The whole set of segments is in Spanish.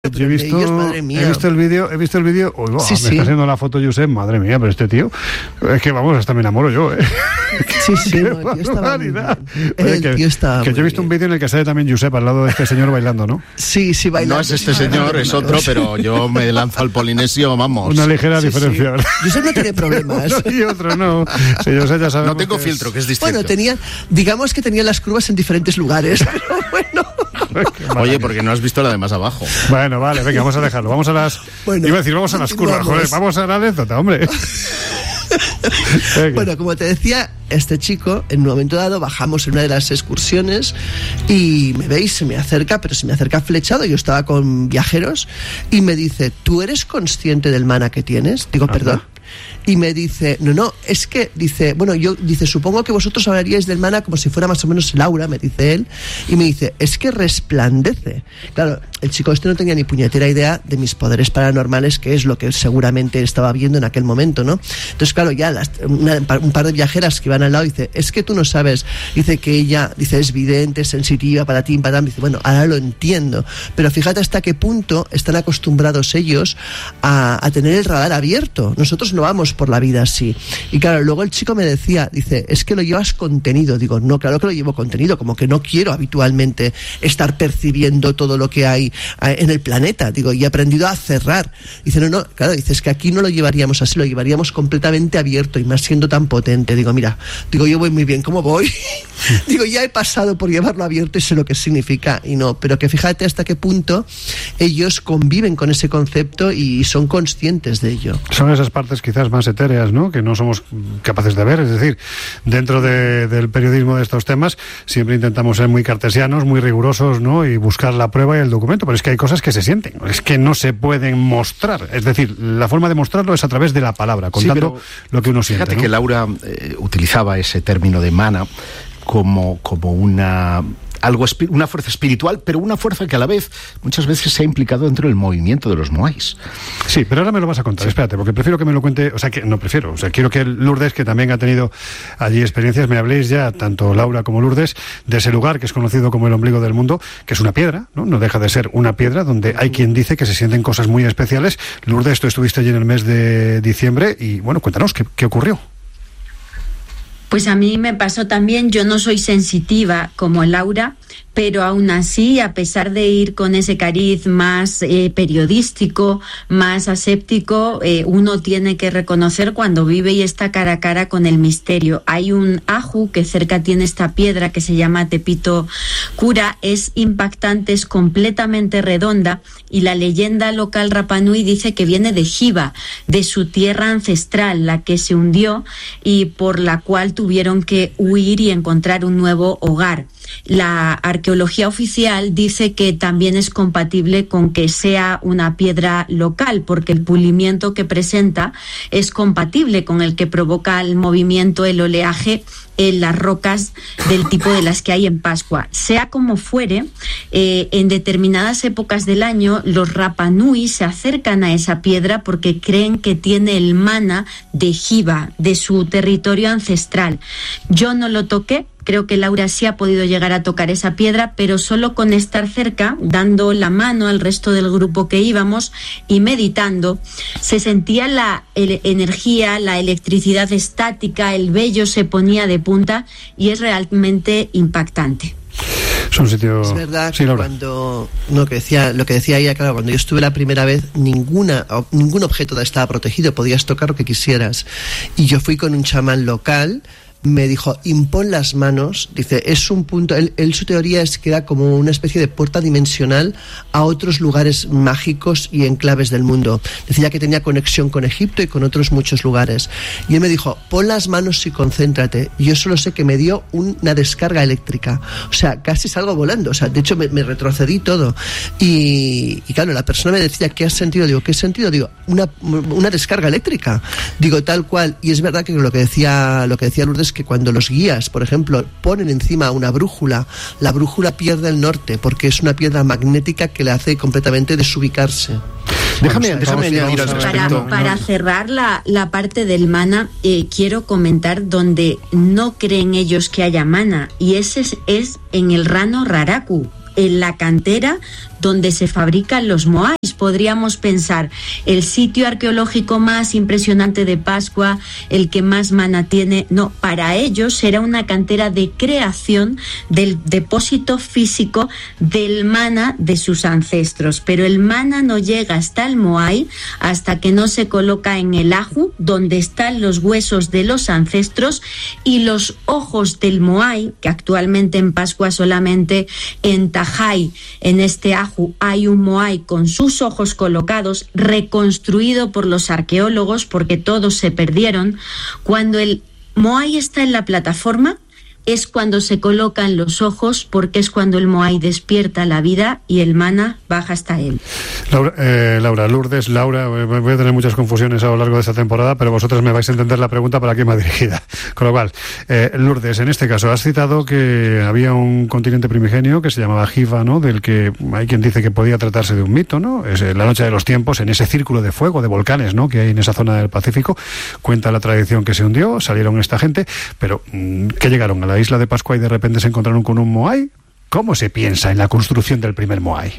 Yo he visto el vídeo. Uy, me está haciendo la foto Josep, madre mía, pero este tío, es que vamos, hasta me enamoro yo, Sí, no, el tío estaba muy bien. Que yo he visto un vídeo en el que sale también Josep al lado de este señor bailando, ¿no? Sí, bailando. No es este señor, es otro, pero yo me lanzo al polinesio, vamos. Una ligera diferencia. Josep no tiene problemas. Y otro no. Sí, Josep ya sabemos. No tengo filtro, que es distinto. Bueno, digamos que tenía las curvas en diferentes lugares, pero bueno. Oye, porque no has visto la de más abajo. Bueno, vale, venga, vamos a dejarlo. Vamos a las... Iba a decir, vamos a las curvas, joder, vamos a la anécdota, hombre. Bueno, como te decía, este chico, en un momento dado, bajamos en una de las excursiones y me veis, se me acerca flechado. Yo estaba con viajeros y me dice, ¿tú eres consciente del mana que tienes? Digo, perdón. Y me dice, no, es que, dice, supongo que vosotros hablaríais del mana como si fuera más o menos el aura, me dice él, y me dice, es que resplandece. Claro, el chico este no tenía ni puñetera idea de mis poderes paranormales, que es lo que seguramente estaba viendo en aquel momento, ¿no? Entonces, claro, ya un par de viajeras que iban al lado, dice, es que tú no sabes, dice que ella, dice, es vidente, sensitiva, patatín, patán, dice, bueno, ahora lo entiendo, pero fíjate hasta qué punto están acostumbrados ellos a tener el radar abierto. Nosotros no vamos por la vida así. Y claro, luego el chico me decía, dice, es que lo llevas contenido. Digo, no, claro que lo llevo contenido, como que no quiero habitualmente estar percibiendo todo lo que hay en el planeta. Digo, y he aprendido a cerrar. Dice, no, claro, dice, es que aquí no lo llevaríamos así, lo llevaríamos completamente abierto y más siendo tan potente. Digo, mira, yo voy muy bien, ¿cómo voy? Digo, ya he pasado por llevarlo abierto y sé lo que significa y no, pero que fíjate hasta qué punto ellos conviven con ese concepto y son conscientes de ello. Son esas partes quizás más etéreas, ¿no?, que no somos capaces de ver. Es decir, dentro del periodismo de estos temas siempre intentamos ser muy cartesianos, muy rigurosos, ¿no?, y buscar la prueba y el documento, pero es que hay cosas que se sienten, es que no se pueden mostrar. Es decir, la forma de mostrarlo es a través de la palabra, contando lo que uno siente. Fíjate, ¿no?, que Laura utilizaba ese término de mana como una fuerza espiritual, pero una fuerza que a la vez muchas veces se ha implicado dentro del movimiento de los moais. Sí, pero ahora me lo vas a contar, espérate, porque prefiero que me lo cuente, quiero que Lourdes, que también ha tenido allí experiencias, me habléis ya, tanto Laura como Lourdes, de ese lugar que es conocido como el ombligo del mundo, que es una piedra, no deja de ser una piedra, donde hay quien dice que se sienten cosas muy especiales. Lourdes, tú estuviste allí en el mes de diciembre y, bueno, cuéntanos, ¿qué ocurrió? Pues a mí me pasó también, yo no soy sensitiva como Laura, pero aún así, a pesar de ir con ese cariz más periodístico, más aséptico, uno tiene que reconocer cuando vive y está cara a cara con el misterio. Hay un aju que cerca tiene esta piedra que se llama Tepito Cura, es impactante, es completamente redonda y la leyenda local Rapa Nui dice que viene de Jiva, de su tierra ancestral, la que se hundió y por la cual tuvieron que huir y encontrar un nuevo hogar. La arqueología oficial dice que también es compatible con que sea una piedra local, porque el pulimiento que presenta es compatible con el que provoca el movimiento, el oleaje en las rocas del tipo de las que hay en Pascua. Sea como fuere, en determinadas épocas del año los Rapa Nui se acercan a esa piedra porque creen que tiene el mana de Jiva, de su territorio ancestral. Yo no lo toqué. Creo que Laura sí ha podido llegar a tocar esa piedra, pero solo con estar cerca, dando la mano al resto del grupo que íbamos y meditando, se sentía la energía, la electricidad estática, el vello se ponía de punta y es realmente impactante. Es un sitio... Es verdad que lo que decía ella, claro, cuando yo estuve la primera vez, ningún objeto estaba protegido, podías tocar lo que quisieras. Y yo fui con un chamán local, me dijo, impon las manos, dice, es un punto, él su teoría es que era como una especie de puerta dimensional a otros lugares mágicos y enclaves del mundo. Decía que tenía conexión con Egipto y con otros muchos lugares. Y él me dijo, pon las manos y concéntrate. Y yo solo sé que me dio una descarga eléctrica. O sea, casi salgo volando. O sea, de hecho me retrocedí todo. Y claro, la persona me decía, ¿qué has sentido? Digo, ¿qué he sentido? Digo, una descarga eléctrica. Digo, tal cual. Y es verdad que lo que decía Lourdes, que cuando los guías, por ejemplo, ponen encima una brújula, la brújula pierde el norte porque es una piedra magnética que le hace completamente desubicarse. Déjame añadir al respecto. Para cerrar la parte del mana, quiero comentar donde no creen ellos que haya mana, y ese es en el Rano Raraku. En la cantera donde se fabrican los moais. Podríamos pensar, el sitio arqueológico más impresionante de Pascua, el que más mana tiene. No, para ellos era una cantera de creación del depósito físico del mana de sus ancestros. Pero el mana no llega hasta el moai hasta que no se coloca en el aju, donde están los huesos de los ancestros y los ojos del moai, que actualmente en Pascua solamente en Tajai, en este aju, hay un moai con sus ojos colocados, reconstruido por los arqueólogos porque todos se perdieron. Cuando el moai está en la plataforma es cuando se colocan los ojos, porque es cuando el moai despierta la vida y el mana baja hasta él. Laura, Lourdes, Laura, voy a tener muchas confusiones a lo largo de esta temporada, pero vosotros me vais a entender la pregunta para quién va dirigida. Con lo cual, Lourdes, en este caso, has citado que había un continente primigenio que se llamaba Jiva, ¿no? Del que hay quien dice que podía tratarse de un mito, ¿no? Es la noche de los tiempos, en ese círculo de fuego, de volcanes, ¿no? Que hay en esa zona del Pacífico. Cuenta la tradición que se hundió, salieron esta gente, pero ¿qué llegaron a la isla de Pascua y de repente se encontraron con un moai? ¿Cómo se piensa en la construcción del primer moai?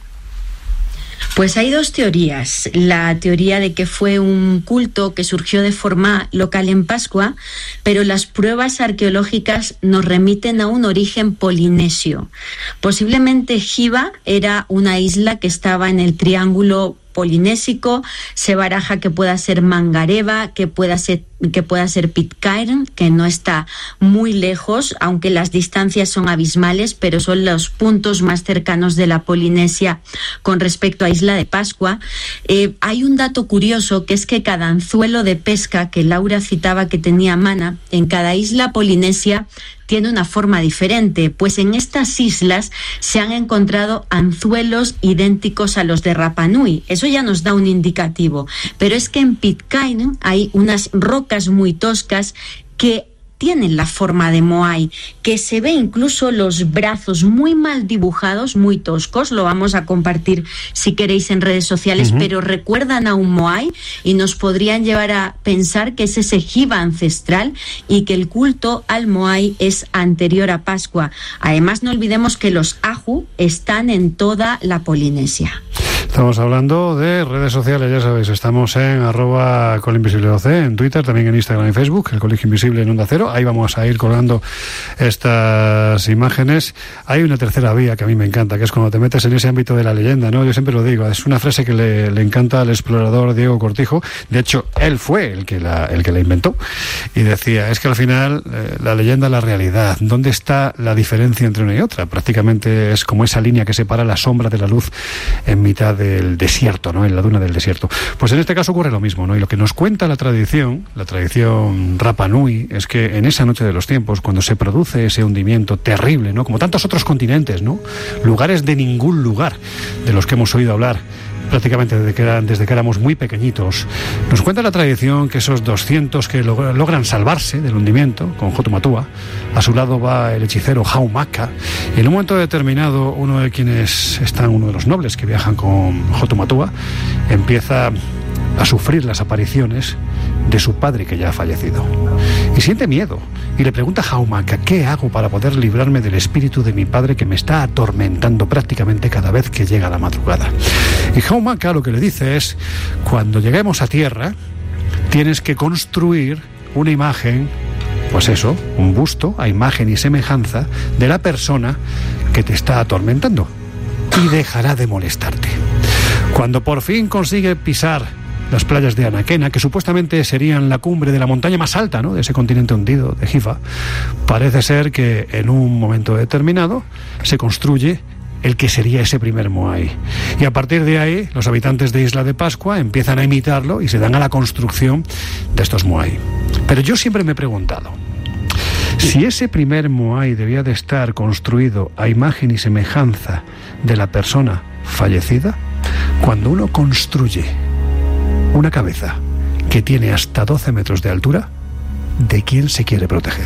Pues hay dos teorías. La teoría de que fue un culto que surgió de forma local en Pascua, pero las pruebas arqueológicas nos remiten a un origen polinesio. Posiblemente Jiva era una isla que estaba en el triángulo polinésico. Se baraja que pueda ser Mangareva, que pueda ser Pitcairn, que no está muy lejos, aunque las distancias son abismales, pero son los puntos más cercanos de la Polinesia con respecto a Isla de Pascua. Hay un dato curioso, que es que cada anzuelo de pesca que Laura citaba que tenía mana, en cada isla polinesia tiene una forma diferente, pues en estas islas se han encontrado anzuelos idénticos a los de Rapa Nui. Eso ya nos da un indicativo. Pero es que en Pitcairn hay unas rocas muy toscas que tienen la forma de moai, que se ve incluso los brazos muy mal dibujados, muy toscos. Lo vamos a compartir si queréis en redes sociales, pero recuerdan a un moai y nos podrían llevar a pensar que es ese Jiva ancestral y que el culto al moai es anterior a Pascua. Además, no olvidemos que los aju están en toda la Polinesia. Estamos hablando de redes sociales, ya sabéis, estamos en @colinvisibleoc, en Twitter, también en Instagram y Facebook, el Colegio Invisible en Onda Cero. Ahí vamos a ir colgando estas imágenes. Hay una tercera vía que a mí me encanta, que es cuando te metes en ese ámbito de la leyenda, ¿no? Yo siempre lo digo, es una frase que le encanta al explorador Diego Cortijo. De hecho, él fue el que la inventó, y decía, es que al final la leyenda es la realidad. ¿Dónde está la diferencia entre una y otra? Prácticamente es como esa línea que separa la sombra de la luz en mitad del desierto, ¿no? En la duna del desierto. Pues en este caso ocurre lo mismo, ¿no? Y lo que nos cuenta la tradición Rapa Nui, es que en esa noche de los tiempos, cuando se produce ese hundimiento terrible, ¿no? Como tantos otros continentes, ¿no? Lugares de ningún lugar de los que hemos oído hablar prácticamente desde que éramos muy pequeñitos. Nos cuenta la tradición que esos 200 que logran salvarse del hundimiento con Hotumatua, a su lado va el hechicero Haumaka, y en un momento determinado uno de los nobles que viajan con Hotumatua empieza a sufrir las apariciones de su padre que ya ha fallecido. Y siente miedo. Y le pregunta a Haumaka, ¿qué hago para poder librarme del espíritu de mi padre que me está atormentando prácticamente cada vez que llega la madrugada? Y Haumaka lo que le dice es, cuando lleguemos a tierra, tienes que construir una imagen, pues eso, un busto a imagen y semejanza de la persona que te está atormentando. Y dejará de molestarte. Cuando por fin consigue pisar las playas de Anaquena, que supuestamente serían la cumbre de la montaña más alta, ¿no?, de ese continente hundido, de Jiva, parece ser que en un momento determinado se construye el que sería ese primer moai. Y a partir de ahí, los habitantes de Isla de Pascua empiezan a imitarlo y se dan a la construcción de estos moai. Pero yo siempre me he preguntado, si ese primer moai debía de estar construido a imagen y semejanza de la persona fallecida, cuando uno construye una cabeza que tiene hasta 12 metros de altura, ¿de quién se quiere proteger?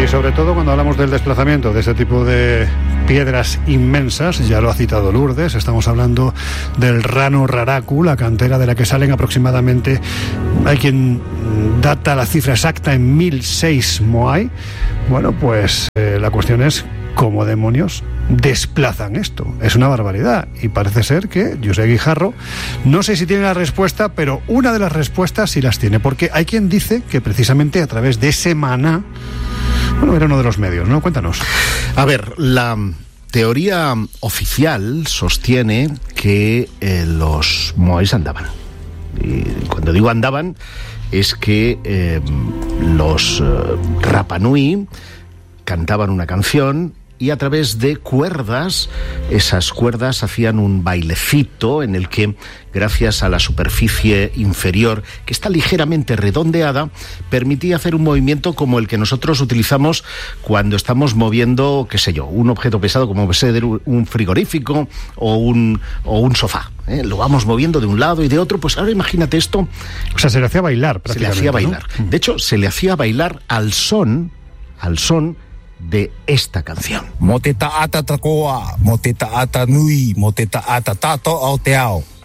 sobre todo cuando hablamos del desplazamiento de este tipo de piedras inmensas, ya lo ha citado Lourdes, estamos hablando del Rano Raraku, la cantera de la que salen aproximadamente, hay quien data la cifra exacta en 1006 moai. Bueno, pues la cuestión es cómo demonios desplazan esto. Es una barbaridad y parece ser que José Guijarro, no sé si tiene la respuesta, pero una de las respuestas sí las tiene, porque hay quien dice que precisamente a través de ese maná, bueno, era uno de los medios, ¿no? Cuéntanos. A ver, la teoría oficial sostiene que los moais andaban. Y cuando digo andaban, es que los Rapa Nui cantaban una canción y a través de cuerdas, esas cuerdas hacían un bailecito en el que, gracias a la superficie inferior, que está ligeramente redondeada, permitía hacer un movimiento como el que nosotros utilizamos cuando estamos moviendo, qué sé yo, un objeto pesado como puede ser un frigorífico o un sofá. Lo vamos moviendo de un lado y de otro. Pues ahora imagínate esto. O sea, se le hacía bailar prácticamente. Se le hacía bailar. ¿No? De hecho, se le hacía bailar al son de esta canción. Mo te taata takoa, mo te taata nui, mo te taata tato ao te ao.